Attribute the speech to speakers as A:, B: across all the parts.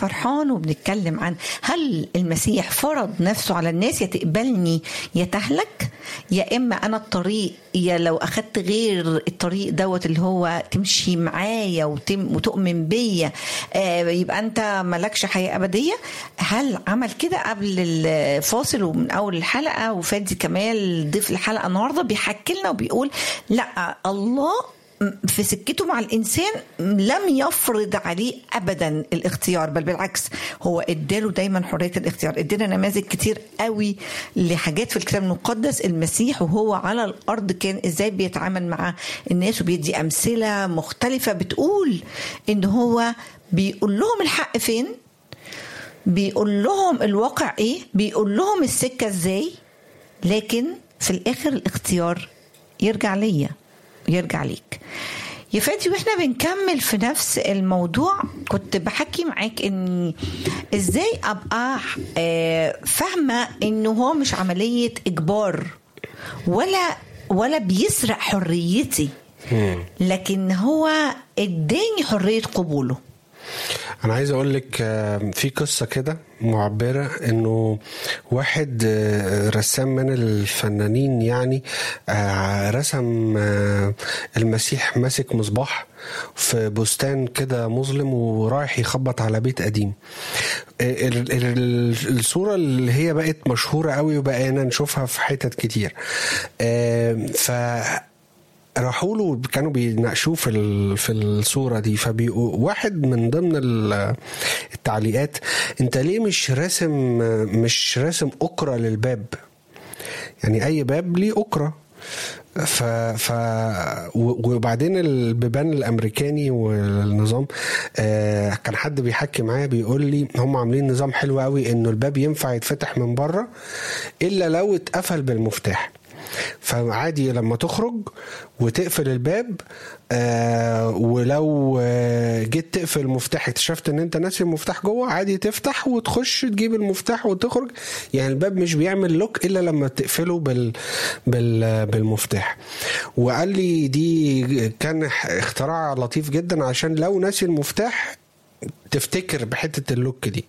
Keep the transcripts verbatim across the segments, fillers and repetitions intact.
A: فرحان وبنتكلم عن هل المسيح فرض نفسه على الناس، يا تقبلني يا تهلك، يا إما أنا الطريق، يا لو أخدت غير الطريق دوت اللي هو تمشي معايا وتم وتؤمن بيا آه يبقى أنت ملكش حياة أبدية. هل عمل كده قبل الفاصل ومن أول الحلقة؟ وفادي كمال ضيف الحلقة النهاردة بيحكي لنا وبيقول لا، الله في سكته مع الإنسان لم يفرض عليه أبدا الاختيار، بل بالعكس هو اداله دايما حرية الاختيار. ادانا نماذج كتير قوي لحاجات في الكتاب المقدس المسيح وهو على الأرض كان إزاي بيتعامل مع الناس، وبيدي أمثلة مختلفة بتقول إن هو بيقول لهم الحق فين، بيقول لهم الواقع إيه، بيقول لهم السكة إزاي، لكن في الآخر الاختيار يرجع ليا يرجع ليك يا فادي. واحنا بنكمل في نفس الموضوع كنت بحكي معاك ان ازاي ابقى فاهمه انه هو مش عمليه اجبار ولا ولا بيسرق حريتي، لكن هو اداني حريه قبوله.
B: أنا عايز أقول لك في قصة كده معبرة، إنه واحد رسام من الفنانين يعني رسم المسيح ماسك مصباح في بستان كده مظلم ورايح يخبط على بيت قديم. الصورة اللي هي بقت مشهورة قوي وبقينا نشوفها في حتت كتير. ف راحوا له كانوا بيناقشوه في في الصوره دي، فواحد من ضمن التعليقات انت ليه مش راسم مش راسم أكرة للباب؟ يعني اي باب ليه أكرة. ف ف وبعدين البيبان الامريكاني والنظام آه كان حد بيحكي معايا بيقول لي هم عاملين نظام حلو قوي انه الباب ينفع يتفتح من بره الا لو اتقفل بالمفتاح. فعادي لما تخرج وتقفل الباب آه ولو آه جيت تقفل المفتاح اكتشفت ان انت ناسي المفتاح جوه، عادي تفتح وتخش تجيب المفتاح وتخرج. يعني الباب مش بيعمل لوك الا لما تقفله بال بال بالمفتاح. وقال لي دي كان اختراع لطيف جدا عشان لو ناسي المفتاح تفتكر بحتة اللوك دي.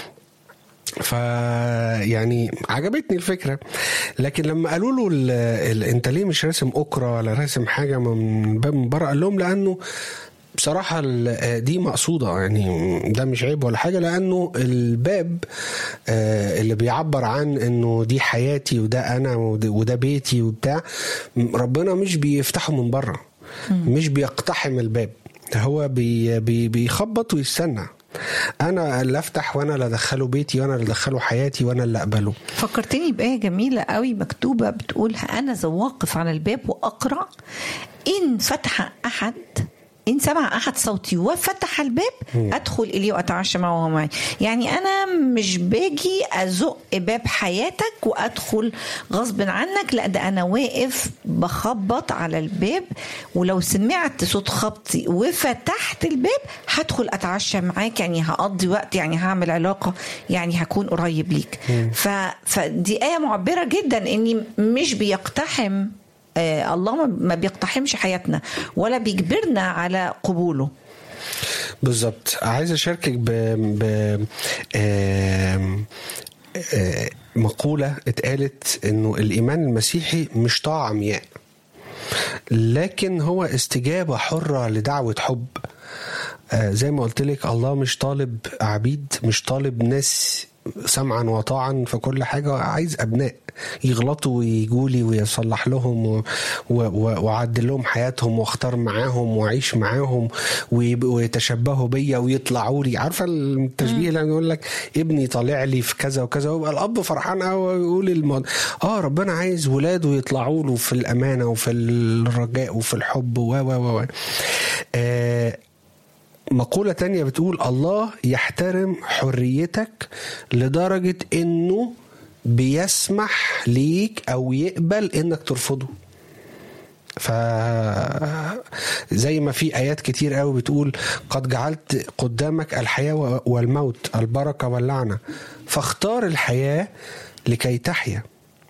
B: فيعني عجبتني الفكرة. لكن لما قالوا له ال ال انت ليه مش راسم أكرة ولا راسم حاجة من باب من بره، قال لهم لأنه بصراحة دي مقصودة، يعني ده مش عيب ولا حاجة، لأنه الباب اللي بيعبر عن انه دي حياتي وده أنا وده بيتي وبتاع، ربنا مش بيفتحه من بره، مش بيقتحم الباب، هو بي بي بيخبط ويستنى انا اللي افتح وانا اللي ادخله بيتي وانا اللي ادخله حياتي وانا اللي اقبله.
A: فكرتني بآية جميلة قوي مكتوبة بتقول انا ذا واقف على الباب واقرع ان فتح احد إن سمع أحد صوتي وفتح الباب أدخل إليه وأتعشى معه وهو معي. يعني أنا مش باجي أزق باب حياتك وأدخل غصب عنك، لا ده أنا واقف بخبط على الباب، ولو سمعت صوت خبطي وفتحت الباب هدخل أتعشى معاك، يعني هقضي وقت، يعني هعمل علاقة، يعني هكون قريب ليك. فدي آية معبرة جدا إني مش بيقتحم آه الله ما بيقتحمش حياتنا ولا بيجبرنا على قبوله.
B: بالضبط. عايز أشاركك ب, ب... آه... آه... مقولة اتقالت إنه الإيمان المسيحي مش طاعة عمياء، لكن هو استجابة حرة لدعوة حب. آه زي ما قلت لك الله مش طالب عبيد، مش طالب ناس سمعا وطاعا في كل حاجة، عايز أبناء يغلطوا ويجولي ويصلح لهم وأعدل لهم حياتهم واختار معاهم وأعيش معاهم ويتشبهوا بيا ويطلعوا لي. عارفة التشبيه اللي يقول لك ابني طالع لي في كذا وكذا، ويبقى الأب فرحان قوي ويقول الموضوع آه ربنا عايز ولاده يطلعوا له في الأمانة وفي الرجاء وفي الحب و و و آه مقولة تانية بتقول الله يحترم حريتك لدرجة انه بيسمح ليك او يقبل انك ترفضه. ف زي ما في ايات كتير قوي بتقول قد جعلت قدامك الحياة والموت، البركة واللعنة، فاختار الحياة لكي تحيا.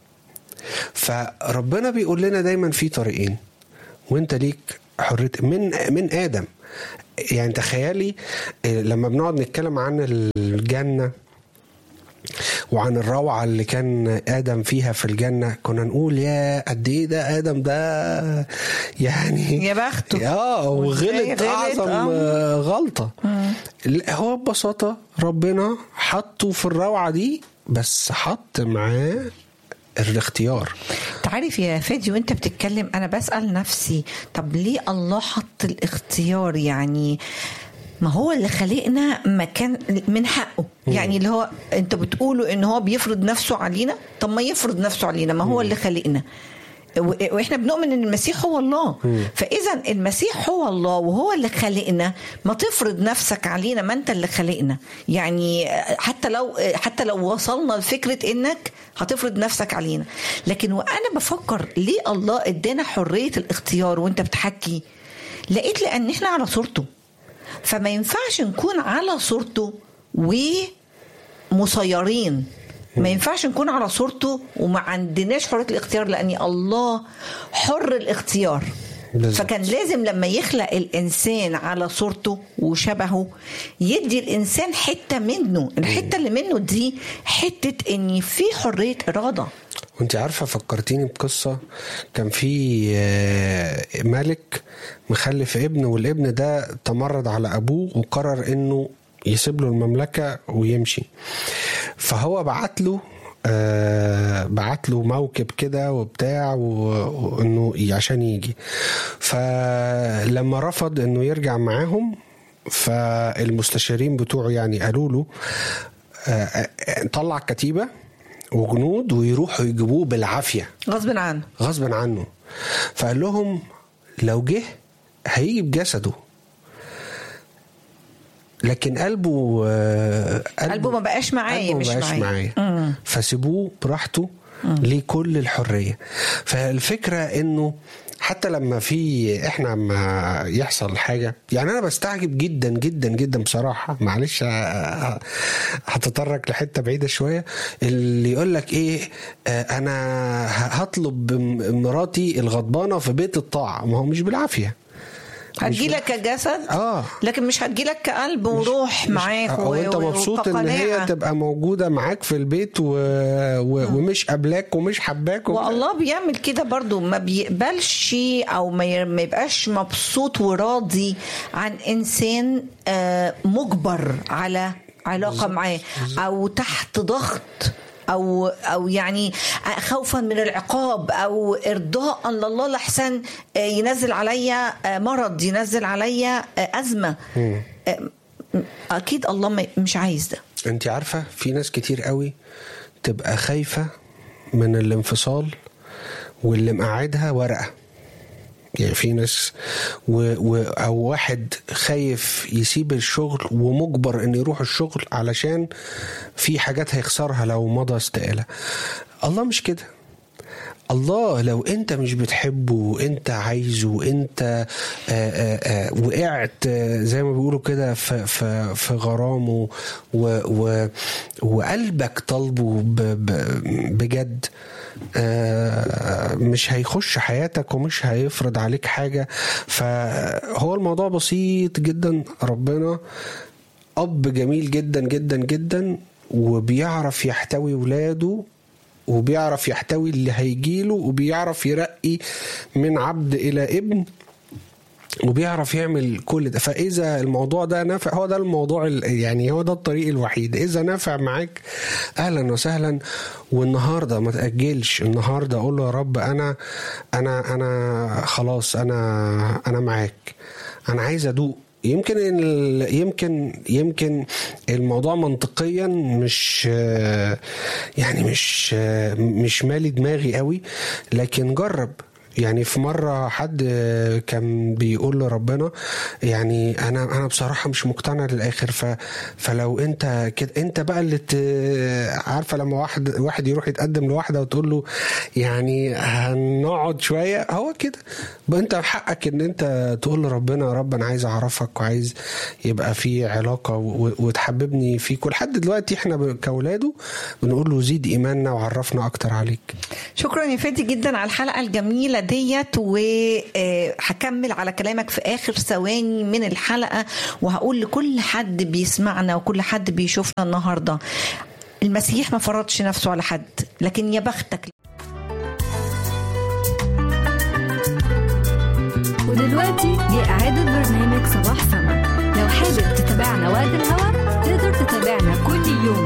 B: فربنا بيقول لنا دايما في طريقين، وانت ليك حرية من من آدم. يعني تخيلي لما بنقعد نتكلم عن الجنة وعن الروعة اللي كان آدم فيها في الجنة، كنا نقول يا قد ايه ده آدم ده يعني
A: يا بخته
B: اه وغلط أعظم
A: آه.
B: غلطة. هو ببساطة ربنا حطه في الروعة دي، بس حط معاه الاختيار.
A: تعرف يا فادي وانت بتتكلم انا بسأل نفسي طب ليه الله حط الاختيار؟ يعني ما هو اللي خلقنا مكان من حقه، يعني اللي هو انت بتقوله ان هو بيفرض نفسه علينا، طب ما يفرض نفسه علينا، ما هو اللي خلقنا واحنا بنؤمن ان المسيح هو الله. فاذا المسيح هو الله وهو اللي خلقنا، ما تفرض نفسك علينا، ما انت اللي خلقنا. يعني حتى لو حتى لو وصلنا لفكره انك هتفرض نفسك علينا، لكن وانا بفكر ليه الله ادانا حريه الاختيار وانت بتحكي، لقيت لان احنا على صورته، فما ينفعش نكون على صورته ومسيرين، ما ينفعش نكون على صورته وما عندناش حرية الاختيار، لأن الله حر الاختيار. بالزبط. فكان لازم لما يخلق الإنسان على صورته وشبهه يدي الإنسان حتة منه، الحتة اللي منه دي حتة إن في حرية إرادة.
B: وانت عارفة فكرتيني بقصة، كان في ملك مخلف ابن، والابن ده تمرد على أبوه وقرر إنه يسيب له المملكة ويمشي. فهو بعت له آه بعت له موكب كده وبتاع وانه عشان يجي. فلما رفض انه يرجع معاهم، فالمستشارين بتوعه يعني قالوا له آه طلع كتيبة وجنود ويروحوا يجيبوه بالعافية غصب
A: عنه
B: غصب عنه. فقال لهم لو جه هيجي بجسده، لكن قلبه
A: قلبه, قلبه ما بقاش معايا
B: مش معايا، فسيبوه براحته لكل الحرية. فالفكرة انه حتى لما في احنا ما يحصل حاجة، يعني انا بستعجب جدا جدا جدا بصراحة، معلش هتطرق لحتة بعيدة شوية، اللي يقولك ايه انا هطلب مراتي الغضبانة في بيت الطاعة، ما هو مش بالعافية،
A: هتجيلك كجسد
B: آه.
A: لكن مش هتجيلك كقلب وروح معاك و...
B: وانت مبسوط ان هي تبقى موجودة معاك في البيت و... و... ومش قبلاك ومش حباك و...
A: والله بيعمل كده برضو، ما بيقبلش او ما يبقاش مبسوط وراضي عن انسان مجبر على علاقة معاه او تحت ضغط أو أو يعني خوفا من العقاب أو إرضاء لله لحسن ينزل عليا مرض، ينزل عليا أزمة. أكيد الله مش عايز ده.
B: أنت عارفة في ناس كتير قوي تبقى خايفة من الانفصال واللي مقعدها ورقة، يعني في ناس و... و... أو واحد خايف يسيب الشغل ومجبر أن يروح الشغل علشان في حاجات هيخسرها لو مضى استقالة. الله مش كده. الله لو انت مش بتحبه وانت عايزه وانت آآ آآ وقعت زي ما بيقولوا كده في, في, في غرامه و و وقلبك طلبه بجد، مش هيخش حياتك ومش هيفرض عليك حاجة. فهو الموضوع بسيط جدا. ربنا أب جميل جدا جدا جدا، وبيعرف يحتوي ولاده، وبيعرف يحتوي اللي هيجيله، وبيعرف يرقي من عبد إلى ابن، وبيعرف يعمل كل ده. فإذا الموضوع ده نافع، هو ده الموضوع يعني هو ده الطريق الوحيد. إذا نافع معاك أهلا وسهلا. والنهاردة ما تأجلش، النهاردة أقول له يا رب أنا أنا أنا خلاص، أنا أنا معاك، أنا عايز أدوق. يمكن يمكن يمكن الموضوع منطقيا مش يعني مش مش مالي دماغي قوي، لكن جرب. يعني في مرة حد كان بيقول لربنا يعني أنا أنا بصراحة مش مقتنع للآخر، ف فلو أنت كده أنت بقى اللي عارفة لما واحد واحد يروح يتقدم لواحدة وتقول له يعني هنقعد شوية، هو كده بقى أنت حقك إن أنت تقول لربنا يا رب أنا عايز أعرفك وعايز يبقى في علاقة وتحببني فيك. ولحد دلوقتي إحنا كأولاده بنقول له زيد إيماننا وعرفنا أكتر عليك.
A: شكرا يا فادي جدا على الحلقة الجميلة ديت، وهكمل على كلامك في آخر ثواني من الحلقة، وهقول لكل حد بيسمعنا وكل حد بيشوفنا النهاردة، المسيح ما فرضش نفسه على حد، لكن يا بختك.
C: ودلوقتي لإعادة برنامج صباح سما. لو حابب تتابعنا وقت الهوا تقدر تتابعنا كل يوم